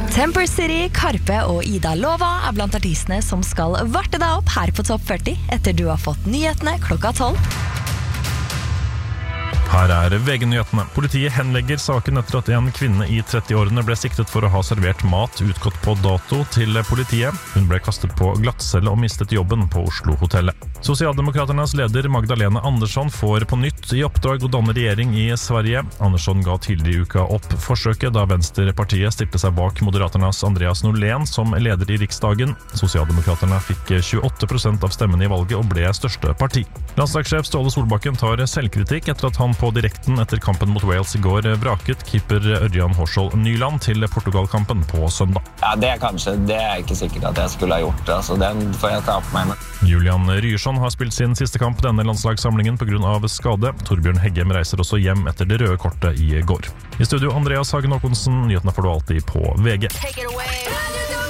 Temper City, Karpe og Ida Lova blant artistene som skal varte deg opp her på Topp 40 etter du har fått nyhetene klokka 12. Her VG-nyhetene. Politiet henlegger saken etter at en kvinne i 30-årene ble siktet for å ha servert mat utgått på dato til politiet. Hun ble kastet på glattcelle og mistet jobben på Oslo-hotellet. Sosialdemokraternes leder Magdalena Andersson får på nytt i oppdrag å danne regjering i Sverige. Andersson ga tidligere i uka opp forsøket da Venstrepartiet stilte seg bak Moderaternas Andreas Norlén som leder i Riksdagen. Sosialdemokraterne fikk 28% av stemmene i valget og ble største parti. Landslagssjef Ståle Solbakken tar selvkritikk etter at han på direkten etter kampen mot Wales i går vraket keeper Ørjan Horshold Nyland til Portugal-kampen på søndag. Ja, det er ikke sikkert at jeg skulle ha gjort det, så den får jeg ta på meg med. Julian Ryerson har spilt sin siste kamp denne landslagssamlingen på grunn av skade. Torbjørn Heggem reiser også hjem etter det røde kortet i går. I studio Andreas Hagen Håkonsen, nyhetene får du alltid på VG.